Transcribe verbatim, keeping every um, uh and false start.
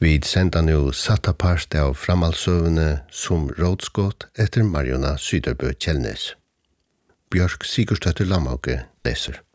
Vi senda nu satta part av framhaldsøvene som rådskott etter Marjona Syderbø Kjellnes. Bjørk Sigurdsdøtter Lamhauke leser.